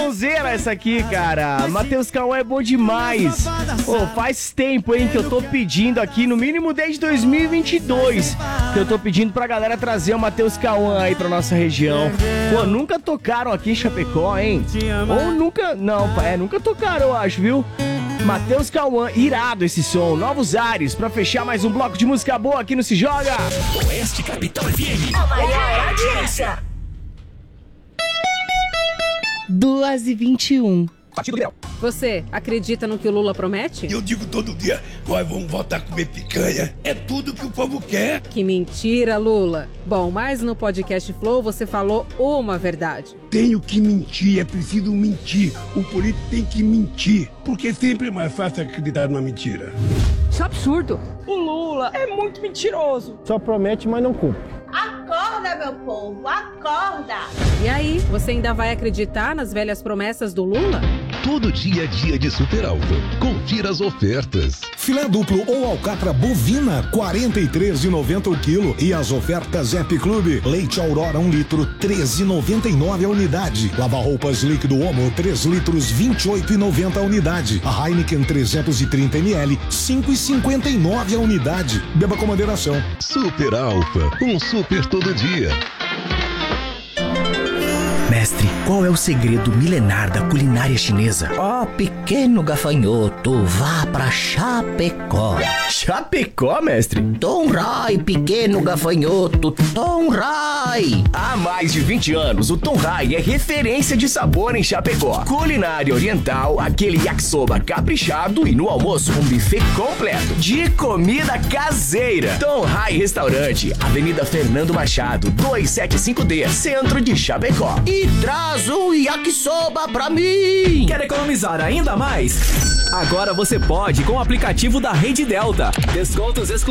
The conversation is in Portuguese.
sonzeira essa aqui, cara. Matheus Cauã é bom demais. Faz tempo, hein, que eu tô pedindo aqui, no mínimo desde 2022, que eu tô pedindo pra galera trazer o Matheus Cauã aí pra nossa região. Nunca tocaram aqui em Chapecó, hein? Ou nunca... Não, nunca tocaram, eu acho, viu? Matheus Cauã, irado esse som. Novos ares, pra fechar mais um bloco de música boa aqui no Se Joga. Oeste Capital FM. A maior audiência. 2h21. Partido Liberal. Você acredita no que o Lula promete? Eu digo todo dia, nós vamos voltar a comer picanha. É tudo que o povo quer. Que mentira, Lula. Bom, mas no podcast Flow você falou uma verdade. Tenho que mentir, é preciso mentir. O político tem que mentir, porque sempre é mais fácil acreditar numa mentira. Isso é absurdo. O Lula é muito mentiroso. Só promete, mas não cumpre. Acorda, meu povo, acorda! E aí, você ainda vai acreditar nas velhas promessas do Lula? Todo dia é dia de Super Alfa. Confira as ofertas. Filé duplo ou alcatra bovina, R$ 43,90 o quilo. E as ofertas Happy Club. Leite Aurora 1 litro, R$ 13,99 a unidade. Lava-roupas líquido Omo, 3 litros, R$ 28,90 a unidade. A Heineken 330 ml, R$ 5,59 a unidade. Beba com moderação. Super Alfa, um super todo dia. Mestre, qual é o segredo milenar da culinária chinesa? Pequeno gafanhoto, vá pra Chapecó. Chapecó, mestre? Tom Rai, pequeno gafanhoto, Tom Rai. Há mais de 20 anos, o Tom Rai é referência de sabor em Chapecó. Culinária oriental, aquele yakisoba caprichado e no almoço um buffet completo de comida caseira. Tom Rai Restaurante, Avenida Fernando Machado, 275D, centro de Chapecó. E traz um yakisoba pra mim. Quer economizar ainda mais? Agora você pode com o aplicativo da Rede Delta. Descontos exclusivos